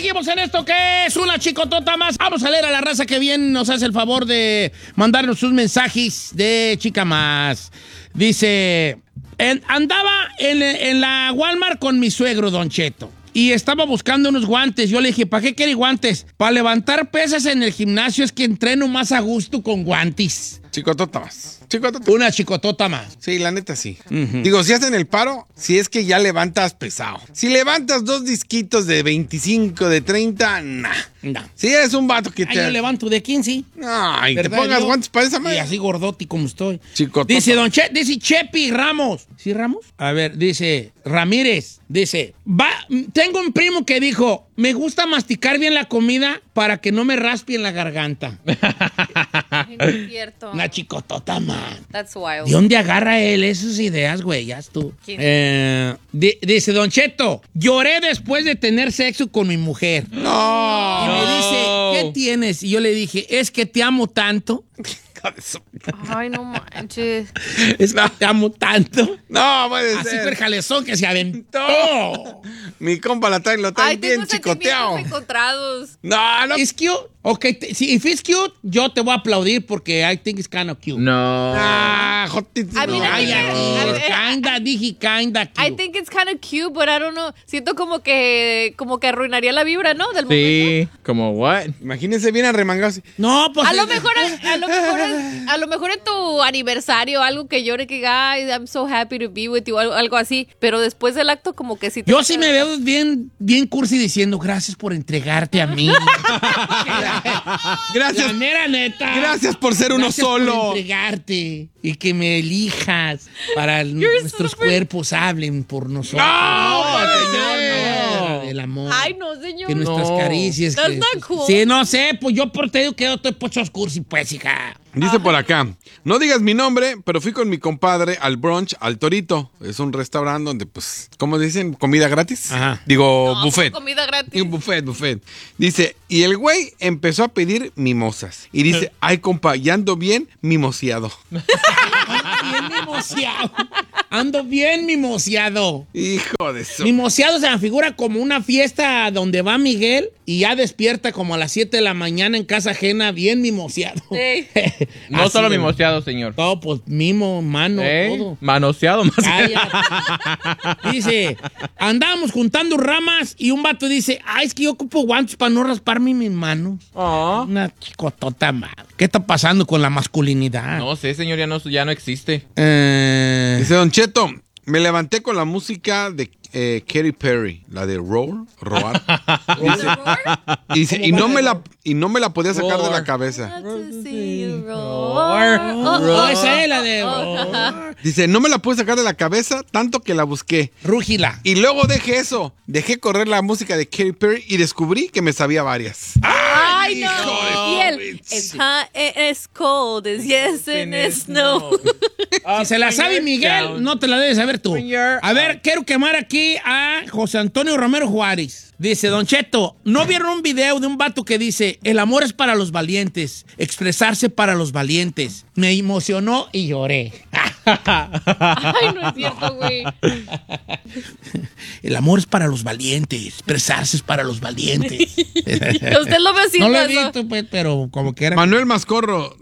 seguimos en esto que es una chicotota más. Vamos a leer a la raza que bien nos hace el favor de mandarnos sus mensajes de chica más. Dice, andaba en la Walmart con mi suegro, Don Cheto. Y estaba buscando unos guantes. Yo le dije, ¿para qué quiere guantes? Para levantar pesas en el gimnasio. Es que entreno más a gusto con guantes. Chicotota más. Chicotota. Una chicotota más. Sí, la neta sí. Digo, si hacen el paro, si es que ya levantas pesado. Si levantas 2 disquitos de 25, de 30, nah. No. Si eres un vato que Yo levanto de 15. Ay, te ¿Verdad? pongas guantes para esa Y madre. así gordoti como estoy. Chicotota. Dice dice Chepi Ramos. ¿Sí, Ramos? A ver, dice Ramírez. Dice, tengo un primo que dijo, me gusta masticar bien la comida para que no me raspe en la garganta. Es cierto. Una chicotota, man. That's wild. ¿De dónde agarra él esas ideas, güey? Ya es tú. Dice Don Cheto, lloré después de tener sexo con mi mujer. No. Y me dice, ¿qué tienes? Y yo le dije, es que te amo tanto. Ay, no manches. Es que te amo tanto. No, puede Así ser. fue el jalezón que se aventó. Mi compa lo trae Ay, bien tengo chicoteado. sentimientos encontrados. No. ¿Es cute? Ok, si if it's cute, yo te voy a aplaudir porque I think it's kind of cute. No. Jotito. I mean, Dije kinda cute. I think it's kind of cute, but I don't know. Siento como que arruinaría la vibra, ¿no? Del momento. Sí, como what? Imagínense bien arremangados. No, pues... A lo mejor en tu aniversario, algo que llore, que diga, ay, I'm so happy to be with you, algo así. Pero después del acto, como que sí te... Yo sí me veo bien cursi diciendo, gracias por entregarte a mí. Gracias. La mera neta. Gracias por ser uno Gracias solo. por entregarte y que me elijas para nuestros cuerpos hablen por nosotros. No, señor, el amor. Ay, no, señor. Que nuestras caricias. That's que- not cool. Sí, no sé, pues yo por te digo que yo estoy pochos cursi, pues, hija. Dice por acá, no digas mi nombre, pero fui con mi compadre al brunch, al Torito. Es un restaurante donde, pues, ¿cómo dicen? ¿Comida gratis? Ajá. Digo, No, buffet. comida gratis. Un buffet. Dice, y el güey empezó a pedir mimosas. Y dice, ay, compa, ya ando bien mimoseado. Bien mimoseado. Ando bien mimoseado. Hijo de eso. Mimoseado se me figura como una fiesta donde va Miguel y ya despierta como a las 7 de la mañana en casa ajena, bien mimoseado. Sí. No Así solo de- mimoseado, señor. Todo, pues mimo, mano, todo. Manoseado más. Cállate. Dice, andábamos juntando ramas y un vato dice, ay, es que yo ocupo guantes para no rasparme mis manos. Oh. Una chicotota mal. ¿Qué está pasando con la masculinidad? No sé, señor, ya no existe. Dice Don Cheto, me levanté con la música de Katy Perry, la de Roar. Dice, y no me la podía sacar de la cabeza. No, esa es la de... Dice, no me la pude sacar de la cabeza tanto que la busqué. Rúgila. Y luego dejé correr la música de Katy Perry y descubrí que me sabía varias. Ay, no. Y él, it's hot, it's cold, it's yes and it's no. Si se la sabe Miguel, no te la debes saber tú. A ver, quiero quemar aquí a José Antonio Romero Juárez. Dice, Don Cheto, ¿no vieron un video de un vato que dice, el amor es para los valientes, expresarse para los valientes? Me emocionó y lloré. Ay, no es cierto, güey. El amor es para los valientes, expresarse es para los valientes. Usted lo ve así, No lo he eso. visto, pues, pero como que era... Manuel Mascorro,